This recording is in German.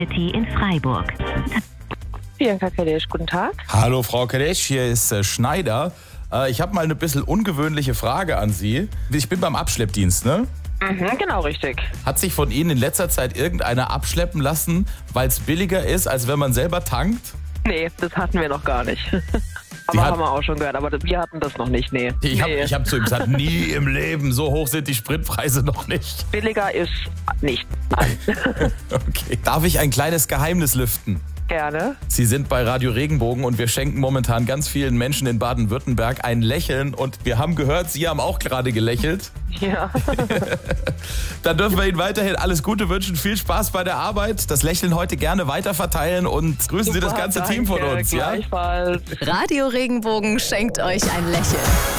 in Freiburg. Bianca Kadesch, guten Tag. Hallo Frau Kadesch, hier ist Schneider. Ich habe mal eine bisschen ungewöhnliche Frage an Sie. Ich bin beim Abschleppdienst, ne? Genau, richtig. Hat sich von Ihnen in letzter Zeit irgendeiner abschleppen lassen, weil es billiger ist, als wenn man selber tankt? Nee, das hatten wir noch gar nicht. Aber haben wir auch schon gehört, aber wir hatten das noch nicht, nee. Ich hab zu ihm gesagt, nie im Leben, so hoch sind die Spritpreise noch nicht. Billiger ist nicht. Nein. Okay. Darf ich ein kleines Geheimnis lüften? Gerne. Sie sind bei Radio Regenbogen und wir schenken momentan ganz vielen Menschen in Baden-Württemberg ein Lächeln und wir haben gehört, Sie haben auch gerade gelächelt. Ja. Dann dürfen wir Ihnen weiterhin alles Gute wünschen, viel Spaß bei der Arbeit, das Lächeln heute gerne weiterverteilen und grüßen Sie das ganze Team von uns. Gleichfalls. Radio Regenbogen schenkt euch ein Lächeln.